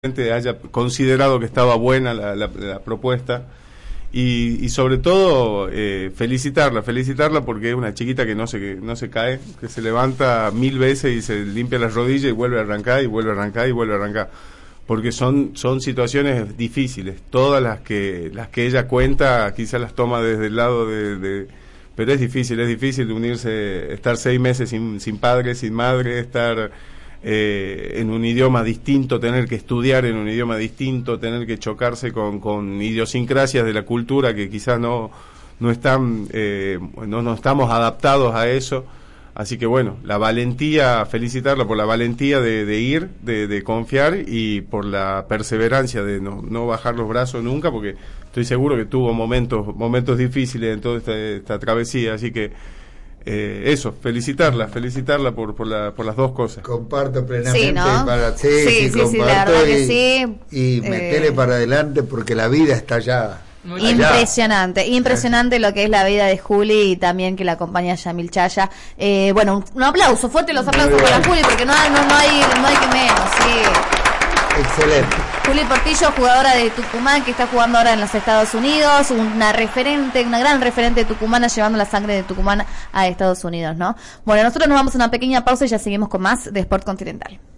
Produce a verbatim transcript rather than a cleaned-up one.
haya considerado que estaba buena la, la, la propuesta y, y sobre todo eh, felicitarla, felicitarla porque es una chiquita que no se que no se cae, que se levanta mil veces y se limpia las rodillas y vuelve a arrancar y vuelve a arrancar y vuelve a arrancar, porque son son situaciones difíciles, todas las que las que ella cuenta quizás las toma desde el lado de, de pero es difícil, es difícil unirse, estar seis meses sin, sin padre, sin madre, estar Eh, en un idioma distinto, tener que estudiar en un idioma distinto, tener que chocarse con, con idiosincrasias de la cultura que quizás no no están eh, no, no estamos adaptados a eso, así que bueno, la valentía, felicitarla por la valentía de, de ir, de, de confiar y por la perseverancia de no, no bajar los brazos nunca, porque estoy seguro que tuvo momentos momentos difíciles en toda esta, esta travesía, así que Eh, eso, felicitarla, felicitarla por por, la, por las dos cosas. Comparto plenamente. Sí, ¿no? Para, sí, sí, sí, sí, comparto sí, la verdad y, que sí. Y meterle eh, para adelante porque la vida está allá. Impresionante, allá. impresionante lo que es la vida de Juli y también que la acompaña Yamil Chaya. Eh, bueno, un, un aplauso, fuerte los aplausos para Juli porque no, no, no hay no hay que menos, sí. Excelente. Juli Portillo, jugadora de Tucumán, que está jugando ahora en los Estados Unidos, una referente, una gran referente tucumana, llevando la sangre de Tucumán a Estados Unidos, ¿no? Bueno, nosotros nos vamos a una pequeña pausa y ya seguimos con más de Sport Continental.